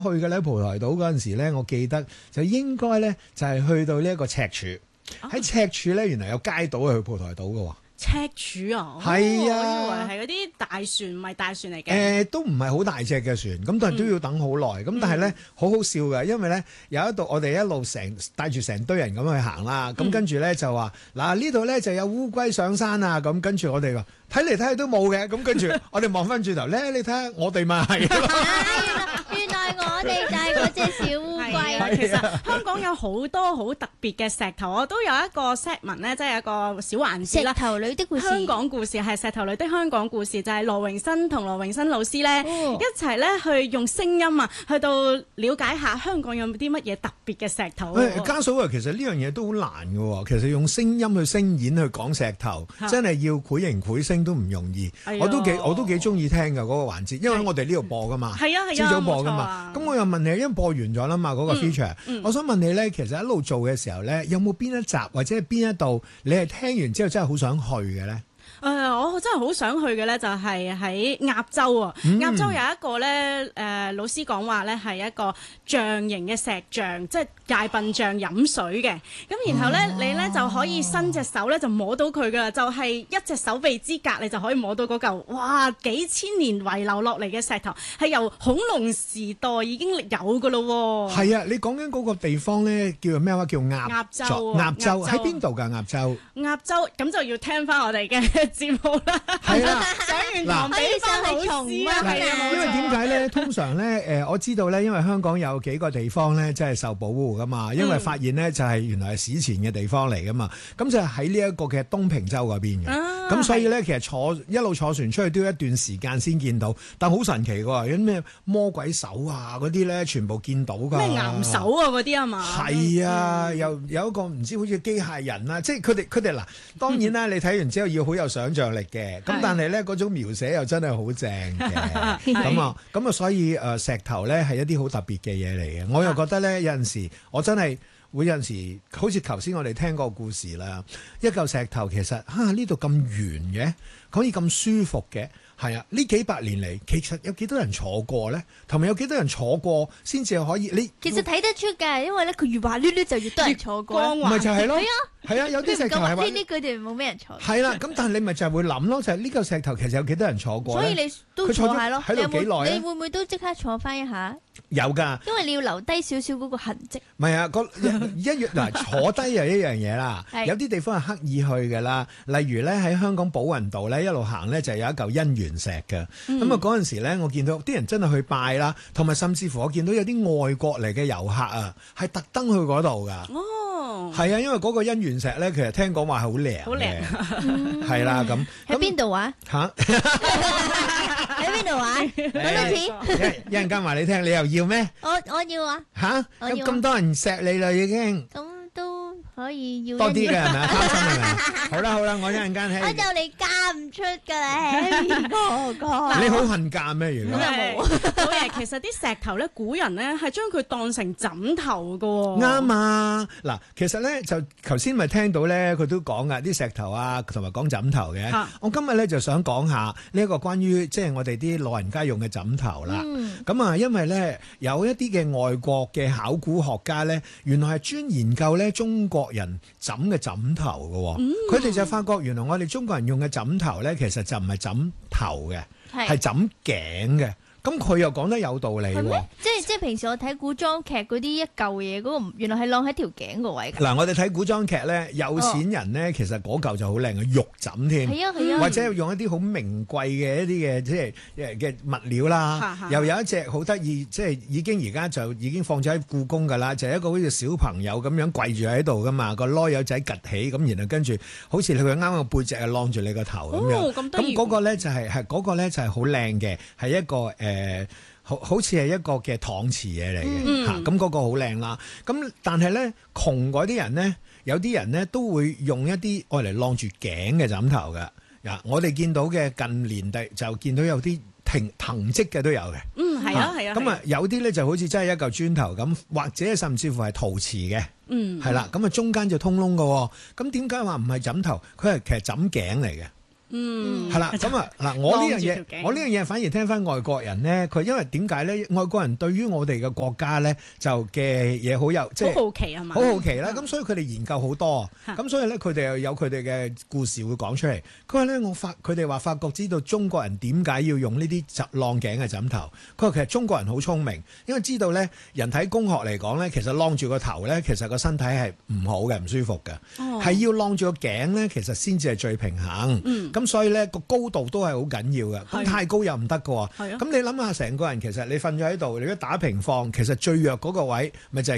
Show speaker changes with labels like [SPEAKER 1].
[SPEAKER 1] 去嘅咧蒲台島嗰陣時咧，我記得就應該咧就係去到呢一個赤柱，喺赤柱咧原來有街渡去蒲台島嘅喎。
[SPEAKER 2] 赤柱啊，
[SPEAKER 1] 係啊，
[SPEAKER 2] 我以為係嗰啲大船，唔係大船嚟嘅。
[SPEAKER 1] 都唔係好大隻嘅船，咁但係都要等好耐。咁但係咧好好笑嘅，因為咧有一度我哋一路帶住成堆人咁去行啦。咁跟住咧就話嗱呢度咧就有烏龜上山啊。咁跟住我哋話睇嚟睇去都冇嘅。咁跟住我哋望翻轉頭咧，你睇下我哋咪係。
[SPEAKER 3] 原來我哋就係嗰隻小烏龜。
[SPEAKER 2] 其實香港有好多好特別嘅石頭，我都有一個 segment 咧，即係一個小環節啦。
[SPEAKER 3] 石頭裏的故事，
[SPEAKER 2] 香港故事係石頭裏的香港故事，就係羅榮新同羅榮新老師咧一齊咧去用聲音啊，去到了解下香港有啲乜嘢特別嘅石頭。
[SPEAKER 1] 家嫂啊，其實呢樣嘢都好難嘅喎。其實用聲音去聲演去講石頭，真係要繪形繪聲都唔容易。我都幾中意聽㗎嗰個環節，因為我哋呢度播㗎嘛，朝早播㗎嘛。咁我又問你，因為播完咗啦嘛，嗰個 feature，我想問你咧，其實一路做嘅時候咧，有冇邊一集或者係邊一度你係聽完之後真係好想去嘅咧？
[SPEAKER 2] 我真係好想去嘅咧，就係喺鴨洲啊！鴨洲有一個咧，老師講話咧係一個象形嘅石像，即係大笨象飲水嘅。咁然後咧，你咧就可以伸隻手咧就摸到佢噶啦，就係一隻手臂之隔，你就可以摸到嗰嚿哇幾千年遺留落嚟嘅石頭，係由恐龍時代已經有噶咯喎。
[SPEAKER 1] 係啊，你講緊嗰個地方咧叫做咩話？叫鴨洲。鴨洲喺邊度㗎？鴨洲。鴨
[SPEAKER 2] 洲咁就要聽翻我哋嘅節目啦，
[SPEAKER 1] 係啦，
[SPEAKER 2] 上完堂俾翻老師啦，
[SPEAKER 1] 因為點解咧？通常咧，我知道咧，因為香港有幾個地方咧，真係受保護噶嘛，因為發現咧就係原來係史前嘅地方嚟噶嘛，咁就喺呢一個嘅東平洲嗰邊嘅，咁所以咧其實一路坐船出去都要一段時間先見到，但好神奇㗎，有啲咩魔鬼手啊嗰啲咧，全部見到㗎。
[SPEAKER 2] 咩岩手啊嗰啲啊嘛？
[SPEAKER 1] 係啊，又有一個唔知好似機械人啊，即係佢哋嗱，當然啦，你睇完之後要好有想像力嘅，咁但係咧嗰種描寫又真係好正嘅，咁啊，所以石頭咧係一啲好特別嘅嘢嚟嘅。我又覺得咧有陣時，我真係會有陣時，好似頭先我哋聽個故事啦，一嚿石頭其實呢度咁圓嘅，可以咁舒服嘅。係啊，呢幾百年嚟，其實有幾多人坐過咧？同埋有幾多人坐過先至可以？
[SPEAKER 3] 其實睇得出㗎，因為咧佢越滑溜溜就越多人坐過。
[SPEAKER 1] 咪就係咯，係啊，有啲石頭係話
[SPEAKER 3] 呢佢哋冇咩人坐。
[SPEAKER 1] 係啦，咁但係你咪就係會諗咯，就係呢嚿石頭其實有幾多人坐過？
[SPEAKER 3] 所以你都坐下咯。
[SPEAKER 1] 喺度幾耐？
[SPEAKER 3] 你會唔會都即刻坐翻一下？
[SPEAKER 1] 有㗎，
[SPEAKER 3] 因為你要留低少少嗰個痕跡。
[SPEAKER 1] 唔係啊，坐低又一樣嘢啦。有啲地方係刻意去㗎啦，例如咧喺香港寶雲道咧一路行咧就有一嚿姻緣石嘅。咁啊嗰陣時咧，我見到啲人真係去拜啦，同埋甚至乎我見到有啲外國嚟嘅遊客啊，係特登去嗰度㗎。
[SPEAKER 2] 哦，
[SPEAKER 1] 係啊，因為嗰個姻緣石咧，其實聽講話係好靚，好靚，係啦咁。
[SPEAKER 3] 喺邊度啊？
[SPEAKER 1] 嚇！
[SPEAKER 3] 喺邊度啊？講多次。
[SPEAKER 1] 一陣間話你聽，你又要咩？
[SPEAKER 3] 我要啊！
[SPEAKER 1] 嚇！咁多人錫你啦，已經。
[SPEAKER 3] 咁都可以要
[SPEAKER 1] 多啲嘅係咪啊？貪心係咪？好啦，我一陣間
[SPEAKER 3] 我就嚟嫁唔出㗎啦，哥哥。
[SPEAKER 1] 你好恨嫁咩？原來
[SPEAKER 2] 冇嘢。其實啲石頭咧，古人咧係將佢當成枕頭㗎喎。
[SPEAKER 1] 啱啊！嗱，其實咧就頭先咪聽到咧，佢都講噶啲石頭啊，同埋講枕頭嘅。我今日咧就想講下呢一個關於即係我哋啲老人家用嘅枕頭啦。咁啊，因為咧有一啲嘅外國嘅考古學家咧，原來係專研究咧中國人枕嘅枕頭嘅。佢哋就發覺原來我哋中國人用嘅枕頭咧，其實就唔係枕頭嘅，係枕頸嘅。咁佢又講得有道理喎，
[SPEAKER 3] 即係平時我睇古裝劇嗰啲一嚿嘢嗰個，原來係晾喺條頸個位㗎。
[SPEAKER 1] 嗱，我哋睇古裝劇咧，有錢人咧，其實嗰嚿就好靚嘅玉枕添，
[SPEAKER 3] 係啊，
[SPEAKER 1] 或者用一啲好名貴嘅一啲嘅即係嘅物料啦。又有一隻好得意，即係而家就已經放咗喺故宮㗎啦，就係一個好似小朋友咁樣跪住喺度㗎嘛，個籮柚仔趌起咁，然後跟住好似佢啱啱個背脊係晾住你個頭咁樣。咁嗰個咧就係嗰個咧就係好靚嘅，係一個好似係一個嘅搪瓷嘢嚟嘅嚇，咁嗰個好靚啦。咁但係咧，窮嗰啲人咧，有啲人咧都會用一啲愛嚟晾住頸嘅枕頭嘅。我哋見到嘅近年就見到有啲藤織嘅都有嘅。
[SPEAKER 2] 係啊。
[SPEAKER 1] 咁啊，有啲咧就好似真係一嚿磚頭咁，或者甚至乎係陶瓷嘅。係啦，咁啊中間就通窿嘅。咁點解話唔係枕頭？佢係其實枕頸嚟嘅。 係啦，咁啊嗱，我呢樣嘢反而聽翻外國人咧，佢因為點解咧？外國人對於我哋嘅國家咧就嘅嘢好有即係
[SPEAKER 2] 好好奇係嘛？
[SPEAKER 1] 好好奇啦，咁所以佢哋研究好多，咁所以咧佢哋又有佢哋嘅故事會講出嚟。佢話咧佢哋話法國知道中國人點解要用呢啲晾頸嘅枕頭。佢話其實中國人好聰明，因為知道咧人體工學嚟講咧，其實晾住個頭咧，其實個身體係唔好嘅，唔舒服嘅，係要晾住個頸咧，其實先至係最平衡。咁所以咧個高度都係好緊要嘅，咁太高又唔得㗎喎。咁你諗下成個人其實你瞓咗喺度，你如果打平放，其實最弱嗰個位咪就係